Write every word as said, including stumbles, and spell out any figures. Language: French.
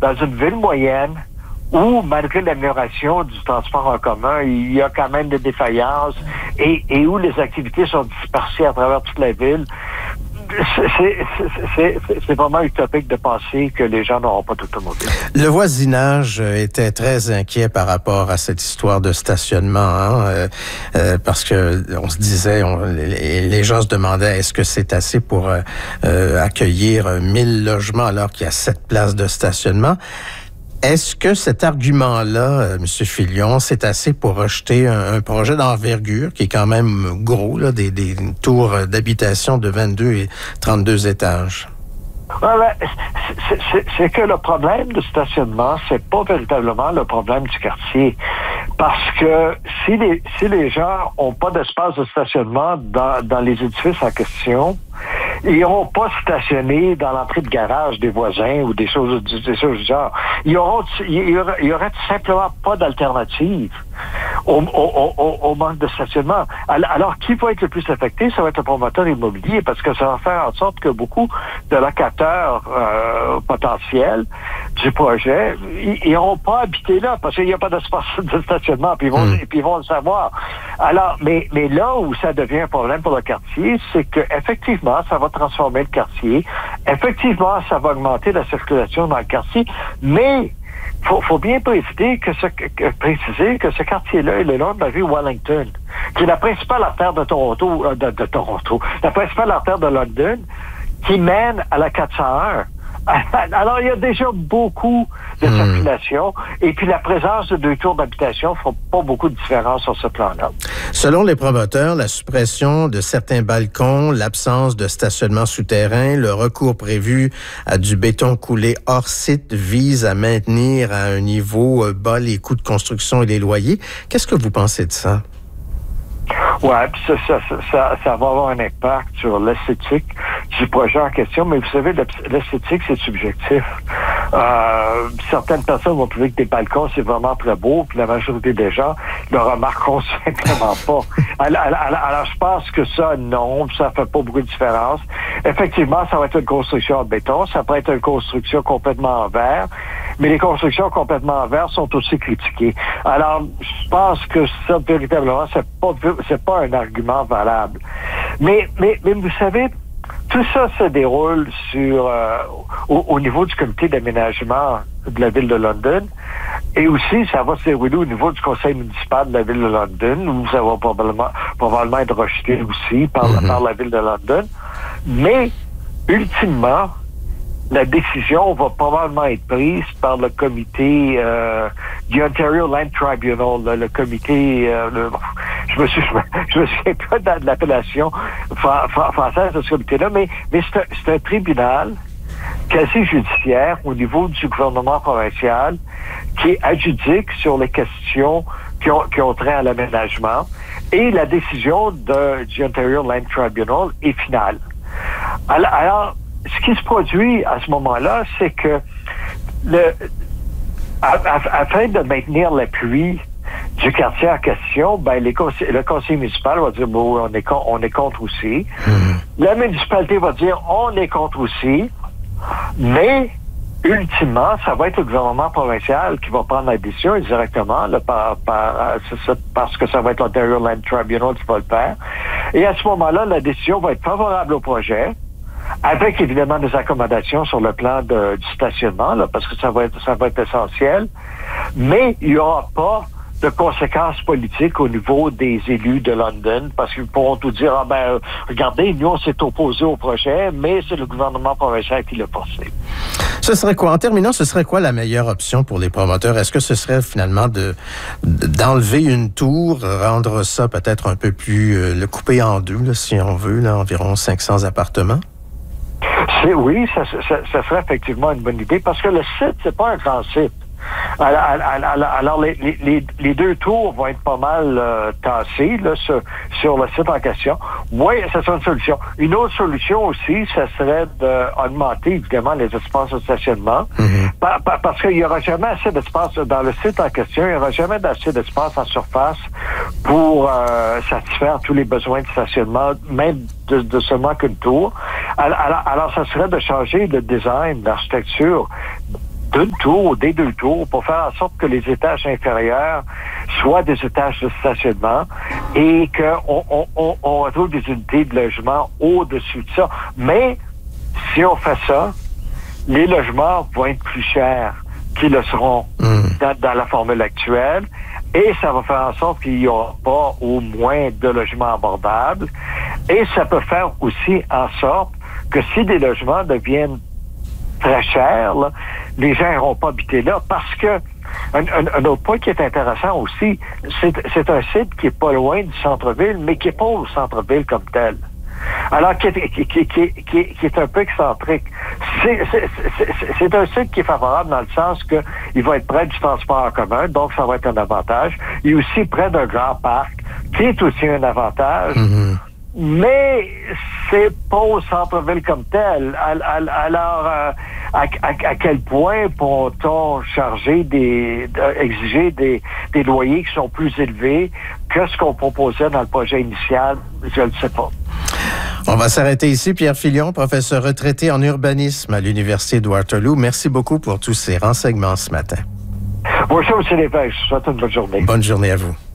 dans une ville moyenne où, malgré l'amélioration du transport en commun, il y a quand même des défaillances et, et où les activités sont dispersées à travers toute la ville, c'est, c'est, c'est, c'est, c'est vraiment utopique de penser que les gens n'auront pas d'automobile. Le voisinage était très inquiet par rapport à cette histoire de stationnement, hein, euh, euh, parce que on se disait, on, les, les gens se demandaient est-ce que c'est assez pour euh, euh, accueillir mille logements alors qu'il y a sept places de stationnement. Est-ce que cet argument-là, euh, M. Filion, c'est assez pour rejeter un, un projet d'envergure qui est quand même gros, là, des, des tours d'habitation de vingt-deux et trente-deux étages? Ouais, ouais, c'est, c'est, c'est que le problème de stationnement, c'est pas véritablement le problème du quartier. Parce que si les, si les gens ont pas d'espace de stationnement dans, dans les édifices en question, ils n'auront pas stationné dans l'entrée de garage des voisins ou des choses, des choses du genre. Ils auront, il y aurait, il y aurait tout simplement pas d'alternative au, au, au, au manque de stationnement. Alors, qui va être le plus affecté? Ça va être le promoteur immobilier parce que ça va faire en sorte que beaucoup de locataires euh, potentiels du projet, ils n'auront pas habité là parce qu'il n'y a pas d'espace de stationnement, puis ils vont, mmh. puis ils vont le savoir. Alors, mais, mais là où ça devient un problème pour le quartier, c'est que effectivement, ça va transformer le quartier. Effectivement, ça va augmenter la circulation dans le quartier, mais faut, faut bien préciser que ce, que, préciser que ce quartier-là est le long de la rue Wellington, qui est la principale artère de Toronto, euh, de, de Toronto, la principale artère de London, qui mène à la quatre cent un. Alors, il y a déjà beaucoup de mmh. circulation et puis la présence de deux tours d'habitation ne font pas beaucoup de différence sur ce plan-là. Selon les promoteurs, la suppression de certains balcons, l'absence de stationnement souterrain, le recours prévu à du béton coulé hors site vise à maintenir à un niveau bas les coûts de construction et les loyers. Qu'est-ce que vous pensez de ça? Ouais, puis ça, ça, ça, ça va avoir un impact sur l'esthétique du projet en question, mais vous savez, l'esthétique, c'est subjectif. Euh, certaines personnes vont trouver que des balcons, c'est vraiment très beau, puis la majorité des gens ne le remarqueront simplement pas. Alors, alors, alors, je pense que ça, non, ça fait pas beaucoup de différence. Effectivement, ça va être une construction en béton, ça peut être une construction complètement en verre, mais les constructions complètement en verre sont aussi critiquées. Alors, je pense que ça, véritablement, c'est pas, c'est pas un argument valable. Mais, mais, mais vous savez, tout ça se déroule sur euh, au, au niveau du comité d'aménagement de la ville de London et aussi ça va se dérouler au niveau du conseil municipal de la ville de London où ça va probablement, probablement être rejeté aussi par, mm-hmm. par la ville de London. Mais, ultimement, la décision va probablement être prise par le comité euh, du Ontario Land Tribunal, le, le comité, euh, le, je me suis, je me souviens pas de l'appellation française de ce comité-là, mais, mais c'est, un, c'est un tribunal quasi judiciaire au niveau du gouvernement provincial qui adjudique sur les questions qui ont, qui ont trait à l'aménagement et la décision de, du Ontario Land Tribunal est finale. Alors, alors ce qui se produit à ce moment-là, c'est que le, afin de maintenir l'appui du quartier en question, ben les conseils, le conseil municipal va dire bon, on est con, on est contre aussi. Mmh. La municipalité va dire on est contre aussi, mais ultimement, ça va être le gouvernement provincial qui va prendre la décision directement là, par, par, parce que ça va être l'Ontario Land Tribunal qui va le faire. Et à ce moment-là, la décision va être favorable au projet, avec évidemment des accommodations sur le plan de, du stationnement, là, parce que ça va être ça va être essentiel, mais il n'y aura pas de conséquences politiques au niveau des élus de London, parce qu'ils pourront tout dire, ah ben, regardez, nous, on s'est opposé au projet, mais c'est le gouvernement provincial qui l'a forcé. Ce serait quoi, en terminant, ce serait quoi la meilleure option pour les promoteurs? Est-ce que ce serait finalement de, d'enlever une tour, rendre ça peut-être un peu plus, euh, le couper en deux, là, si on veut, là, environ cinq cents appartements? C'est, oui, ça, ça, ça serait effectivement une bonne idée, parce que le site, c'est pas un grand site. Alors, alors, alors les, les, les deux tours vont être pas mal euh, tassées là, sur, sur le site en question. Oui, ça serait une solution. Une autre solution aussi, ça serait d'augmenter évidemment les espaces de stationnement. Mm-hmm. Par, par, parce qu'il n'y aura jamais assez d'espace dans le site en question, il n'y aura jamais assez d'espace en surface pour euh, satisfaire tous les besoins de stationnement, même de, de seulement qu'une tour. Alors, alors, alors, ça serait de changer le design, l'architecture d'une tour, des deux tours, pour faire en sorte que les étages inférieurs soient des étages de stationnement et qu'on on, on, on retrouve des unités de logement au-dessus de ça. Mais si on fait ça, les logements vont être plus chers qu'ils le seront mmh. dans, dans la formule actuelle. Et ça va faire en sorte qu'il n'y aura pas au moins de logements abordables. Et ça peut faire aussi en sorte que si des logements deviennent très chers, là, les gens n'iront pas habiter là parce que un, un, un autre point qui est intéressant aussi, c'est, c'est un site qui est pas loin du centre-ville, mais qui n'est pas au centre-ville comme tel. Alors, qui est, qui, qui, qui, qui, qui est un peu excentrique. C'est, c'est, c'est, c'est un site qui est favorable dans le sens que il va être près du transport en commun, donc ça va être un avantage. Il est aussi près d'un grand parc, qui est aussi un avantage. Mm-hmm. Mais c'est pas au centre-ville comme tel. Alors, euh, à, à, à quel point pourra-t-on charger des, exiger des, des loyers qui sont plus élevés que ce qu'on proposait dans le projet initial? Je ne le sais pas. On va s'arrêter ici. Pierre Filion, professeur retraité en urbanisme à l'Université de Waterloo. Merci beaucoup pour tous ces renseignements ce matin. Bonjour, M. Lévesque. Je vous souhaite une bonne journée. Bonne journée à vous.